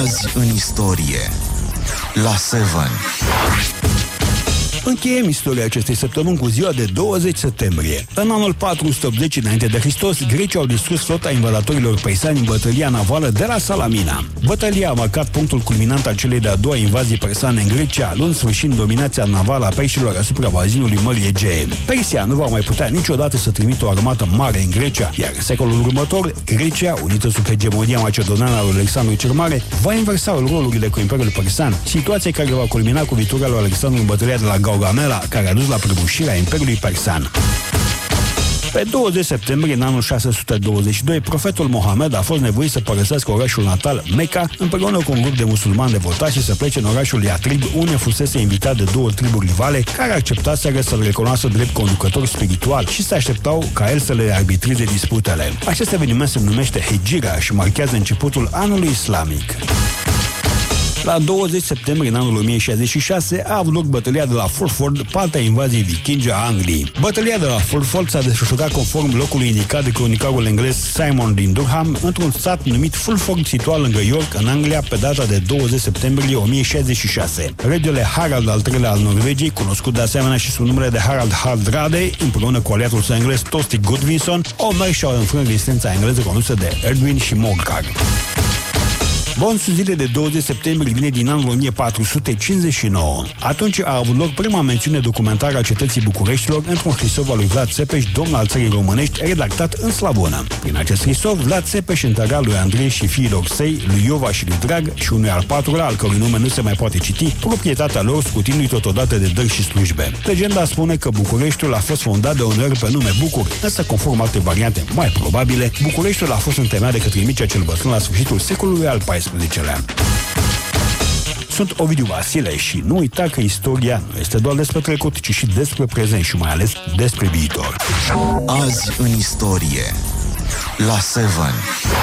Azi în istorie la 7. Încheiem istoria acestei săptămâni cu ziua de 20 septembrie. În anul 480 înainte de Hristos, grecii au distrus flota invadatorilor persani în bătălia navală de la Salamina. Bătălia a marcat punctul culminant al celei de-a doua invazii persane în Grecia, luând sfârșit dominația navală a perșilor asupra bazinului Mării Egee. Persia nu va mai putea niciodată să trimită o armată mare în Grecia, iar în secolul următor, Grecia, unită sub hegemonia macedoneană a lui Alexandru cel Mare, va inversa rolurile cu Imperiul Persan, situație care va culmina cu victoria lui Alexandru în bătălia de la Gaugamela, care a dus la prăbușirea Imperiului Persan. Pe 20 septembrie, în anul 622, profetul Mohamed a fost nevoit să părăsească orașul natal, Mecca, împreună cu un grup de musulmani devotați și să plece în orașul Iatrib, unde fusese invitat de două triburi rivale, care acceptaseră să-l recunoască drept conducător spiritual și se așteptau ca el să le arbitreze disputele. Acest eveniment se numește Hejira și marchează începutul anului islamic. La 20 septembrie, în anul 1066, a avut loc bătălia de la Fulford, partea invaziei vikinge a Angliei. Bătălia de la Fulford s-a desfășurat conform locului indicat de cronicarul englez Simon din Durham, într-un sat numit Fulford, situat lângă York, în Anglia, pe data de 20 septembrie 1066. Regele Harald al III-lea al Norvegiei, cunoscut de asemenea și sub numele de Harald Hardrade, împreună cu aliatul său englez Tostig Godwinson, au mers și au înfrânt rezistența engleză condusă de Edwin și Morcar. Bonsul zilei de 20 septembrie vine din anul 1459. Atunci a avut loc prima mențiune documentară a cetății Bucureștilor într-un scrisor al lui Vlad Țepeș, domn al țării românești, redactat în slavonă. Prin acest scrisor, Vlad Țepeș întărea lui Andrei și fiilor săi, lui Iova și lui Drag, și unui al patrulea, al cărui nume nu se mai poate citi, proprietatea lor, scutindu-i totodată de dări și slujbe. Legenda spune că Bucureștiul a fost fondat de un râ pe nume Bucur, însă conform alte variante mai probabile, Bucureștiul a fost întemeiat de către Mircea cel Bătrân la sfârșitul secolului al XIV-lea. Sunt Ovidiu Vasile și nu uita că istoria nu este doar despre trecut, ci și despre prezent și mai ales despre viitor. Azi în istorie la 7.